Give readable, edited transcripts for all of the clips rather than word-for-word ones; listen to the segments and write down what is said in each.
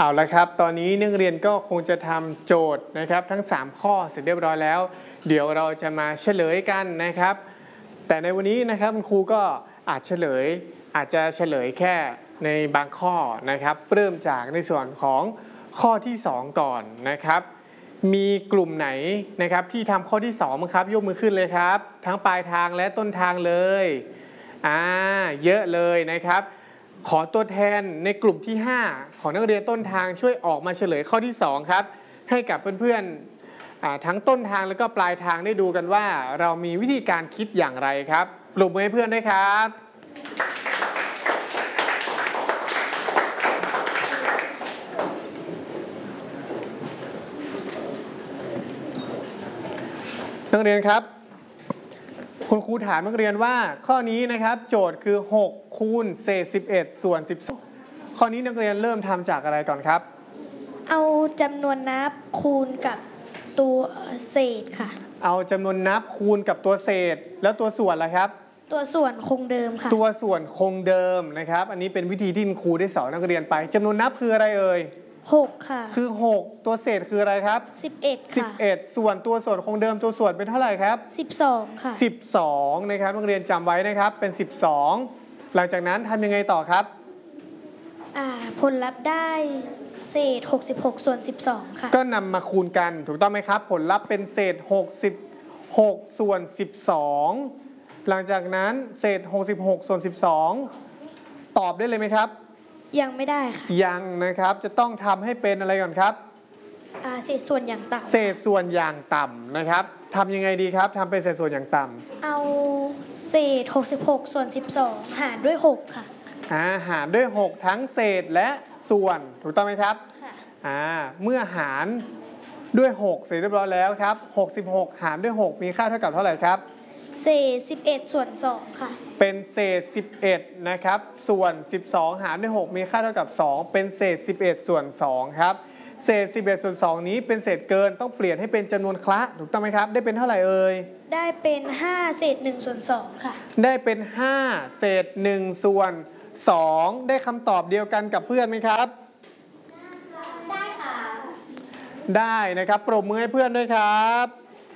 เอาละครับตอนนี้นักเรียนก็คงจะทำโจทย์นะครับทั้ง3ข้อเสร็จเรียบร้อยแล้วเดี๋ยวเราจะมาเฉลยกันนะครับแต่ในวันนี้นะครับครูก็อาจจะเฉลยแค่ในบางข้อนะครับเริ่มจากในส่วนของข้อที่2ก่อนนะครับมีกลุ่มไหนนะครับที่ทำข้อที่2มั้งครับยกมือขึ้นเลยครับทั้งปลายทางและต้นทางเลยเยอะเลยนะครับขอตัวแทนในกลุ่มที่5ของนักเรียนต้นทางช่วยออกมาเฉลยข้อที่2ครับให้กับเพื่อนๆทั้งต้นทางแล้วก็ปลายทางได้ดูกันว่าเรามีวิธีการคิดอย่างไรครับปรบมือให้เพื่อนด้วยครับนักเรียนครับคุณครูถามนักเรียนว่าข้อนี้นะครับโจทย์คือ6คูณเศษ11ส่วน12ข้อนี้นักเรียนเริ่มทำจากอะไรก่อนครับเอาจำนวนนับคูณกับตัวเศษค่ะเอาจำนวนนับคูณกับตัวเศษแล้วตัวส่วนล่ะครับตัวส่วนคงเดิมค่ะตัวส่วนคงเดิมนะครับอันนี้เป็นวิธีที่ครูได้สอนนักเรียนไปจำนวนนับคืออะไรเอ่ย 6ค่ะคือ6ตัวเศษคืออะไรครับ 11ค่ะ 11ส่วนตัวส่วนคงเดิมตัวส่วนเป็นเท่าไหร่ครับ 12ค่ะ 12นะครับนักเรียนจำไว้นะครับเป็น12หลังจากนั้นทำยังไงต่อครับผลลัพธ์ได้เศษ66ส่วน12ค่ะก็นำมาคูณกันถูกต้องไหมครับผลลัพธ์เป็นเศษ66ส่วน12หลังจากนั้นเศษ66ส่วน12ตอบได้เลยไหมครับยังไม่ได้ค่ะยังนะครับจะต้องทำให้เป็นอะไรก่อนครับเศษส่วนอย่างต่ำเศษส่วนอย่างต่ำนะครับทำยังไงดีครับทำเป็นเศษส่วนอย่างต่ำเอาเศษ66ส่วน12หารด้วย6ค่ะหารด้วย6ทั้งเศษและส่วนถูกต้องไหมครับค่ะเมื่อหารด้วย6เสร็จเรียบร้อยแล้วครับ66หารด้วย6มีค่าเท่ากับเท่าไหร่ครับเศษ11ส่วน2ค่ะเป็นเศษ11นะครับส่วน12หารด้วย6มีค่าเท่ากับ2เป็นเศษ11ส่วน2ครับเศษ11ส่วน2นี้เป็นเศษเกินต้องเปลี่ยนให้เป็นจำนวนคละถูกต้องไหมครับได้เป็นเท่าไหร่เอ่ยได้เป็น5เศษ1ส่วน2ค่ะได้เป็น5เศษ1ส่วน2ได้คำตอบเดียวกันกับเพื่อนไหมครับได้ค่ะได้นะครับปรบมือให้เพื่อนด้วยครับ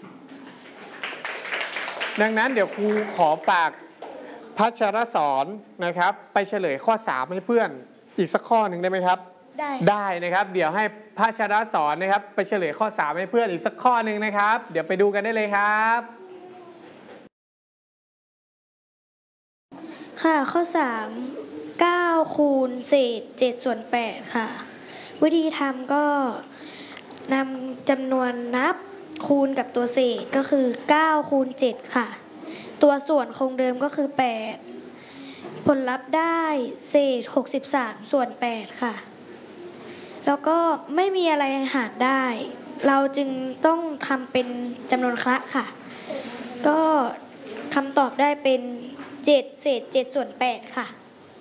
ดังนั้นเดี๋ยวครูขอฝากพัชรสอนนะครับไปเฉลยข้อ3ให้เพื่อนอีกสักข้อหนึ่งได้ไหมครับได้นะครับเดี๋ยวให้พัชรสอนนะครับไปเฉลยข้อ3ให้เพื่อนอีกสักข้อหนึ่งนะครับเดี๋ยวไปดูกันได้เลยครับค่ะข้อ3 9คูณเศษ7ส่วน8ค่ะวิธีทำก็นำจำนวนนับคูณกับตัวเศษก็คือ9คูณ7ค่ะตัวส่วนคงเดิมก็คือ8ผลลัพธ์ได้เศษ63ส่วน8ค่ะแล้วก็ไม่มีอะไรหารได้เราจึงต้องทำเป็นจำนวนคละค่ะก็คำตอบได้เป็น7เศษ7ส่วน8ค่ะ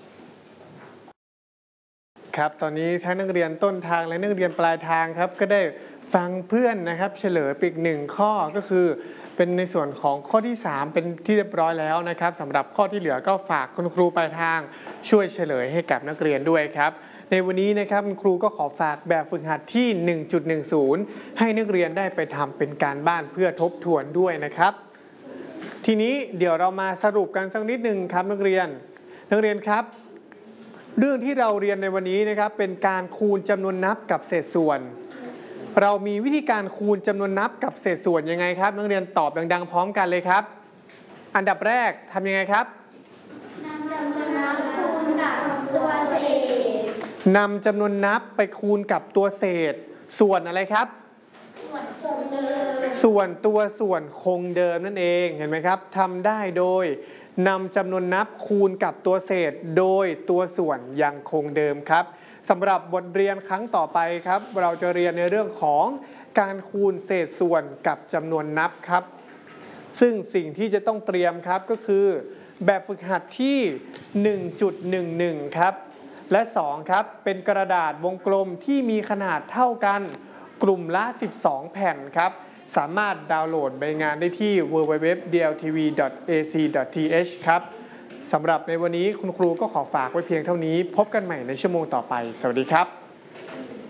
ครับตอนนี้ทั้งนักเรียนต้นทางและนักเรียนปลายทางครับก็ได้ฟังเพื่อนนะครับเฉลยอีก1ข้อก็คือเป็นในส่วนของข้อที่3เป็นที่เรียบร้อยแล้วนะครับสำหรับข้อที่เหลือก็ฝากคุณครูปลายทางช่วยเฉลยให้กับนักเรียนด้วยครับในวันนี้นะครับคุณครูก็ขอฝากแบบฝึกหัดที่ 1.10 ให้นักเรียนได้ไปทำเป็นการบ้านเพื่อทบทวนด้วยนะครับทีนี้เดี๋ยวเรามาสรุปกันสักนิดหนึ่งครับนักเรียนครับเรื่องที่เราเรียนในวันนี้นะครับเป็นการคูณจำนวนนับกับเศษส่วนเรามีวิธีการคูณจำนวนนับกับเศษส่วนยังไงครับนักเรียนตอบดังๆพร้อมกันเลยครับอันดับแรกทำยังไงครับนำจำนวนนับคูณกับตัวเศษนำจำนวนนับไปคูณกับตัวเศษส่วนอะไรครับส่วนคงเดิมส่วนตัวส่วนคงเดิมนั่นเองเห็นไหมครับทำได้โดยนำจำนวนนับคูณกับตัวเศษโดยตัวส่วนยังคงเดิมครับสำหรับบทเรียนครั้งต่อไปครับเราจะเรียนในเรื่องของการคูณเศษส่วนกับจำนวนนับครับซึ่งสิ่งที่จะต้องเตรียมครับก็คือแบบฝึกหัดที่ 1.11 ครับและ2ครับเป็นกระดาษวงกลมที่มีขนาดเท่ากันกลุ่มละ12แผ่นครับสามารถดาวน์โหลดใบงานได้ที่ www.dltv.ac.th ครับสำหรับในวันนี้คุณครูก็ขอฝากไว้เพียงเท่านี้พบกันใหม่ในชั่วโมงต่อไปสวัสดีครับ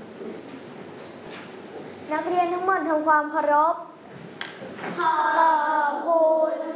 นักเรียนทั้งหมดทำความเคารพขอบคุณ